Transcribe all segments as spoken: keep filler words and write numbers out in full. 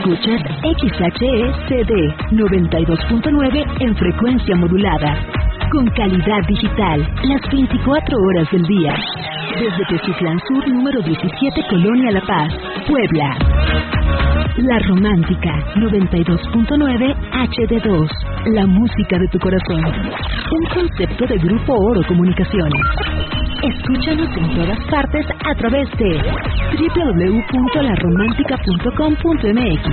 Escuchas X H E C D noventa y dos punto nueve en frecuencia modulada. Con calidad digital, las veinticuatro horas del día. Desde Teciutlán Sur, número diecisiete, Colonia La Paz, Puebla. La Romántica, noventa y dos punto nueve H D dos. La música de tu corazón. Un concepto de Grupo Oro Comunicaciones. Escúchanos en todas partes a través de doble u doble u doble u punto la romántica punto com punto m x.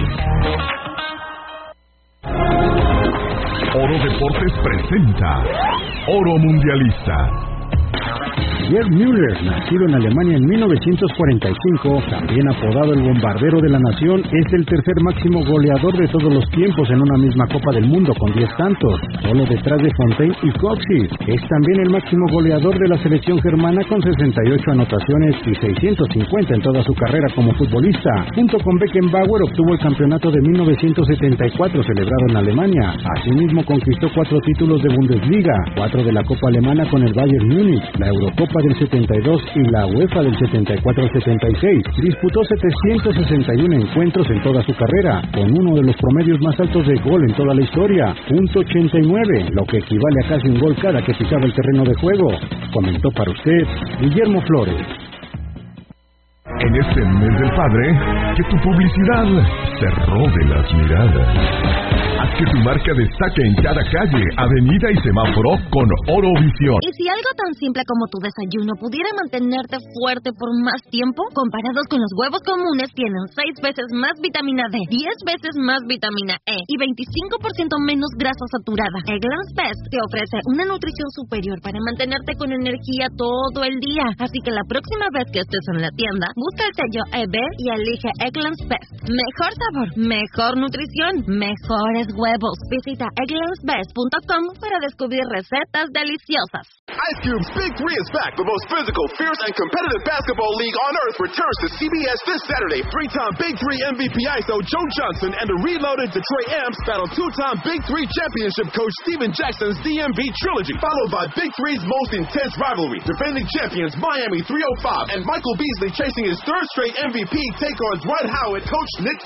Oro Deportes presenta Oro Mundialista. Gerd Müller, nacido en Alemania en mil novecientos cuarenta y cinco, también apodado el Bombardero de la Nación, es el tercer máximo goleador de todos los tiempos en una misma Copa del Mundo con diez tantos, solo detrás de Fontaine y Coxis. Es también el máximo goleador de la selección germana con sesenta y ocho anotaciones y seiscientos cincuenta en toda su carrera como futbolista. Junto con Beckenbauer obtuvo el campeonato de mil novecientos setenta y cuatro celebrado en Alemania. Asimismo conquistó cuatro títulos de Bundesliga, cuatro de la Copa Alemana con el Bayern Múnich, la Eurocopa del setenta y dos y la UEFA del setenta y cuatro al setenta y seis. Disputó setecientos sesenta y uno encuentros en toda su carrera, con uno de los promedios más altos de gol en toda la historia, punto ochenta y nueve, lo que equivale a casi un gol cada que pisaba el terreno de juego. Comentó para usted Guillermo Flores. En este mes del padre, que tu publicidad se robe las miradas. Haz que tu marca destaque en cada calle, avenida y semáforo con Orovisión. ¿Y si algo tan simple como tu desayuno pudiera mantenerte fuerte por más tiempo? Comparados con los huevos comunes, tienen seis veces más vitamina D, diez veces más vitamina E y veinticinco por ciento menos grasa saturada. Eggland's Best te ofrece una nutrición superior para mantenerte con energía todo el día. Así que la próxima vez que estés en la tienda, busca el sello E B y elige Eggland's Best. Mejor sabor, mejor nutrición, mejores huevos. Visita egglands best punto com para descubrir recetas deliciosas. Ice Cube's Big Three is back. The most physical, fierce, and competitive basketball league on earth returns to C B S this Saturday. Three-time Big Three M V P I S O Joe Johnson and the reloaded Detroit Amps battle two-time Big Three championship coach Steven Jackson's D M V trilogy, followed by Big Three's most intense rivalry. Defending champions Miami three oh five and Michael Beasley chasing his third straight M V P take on Dwight Howard, coach Nick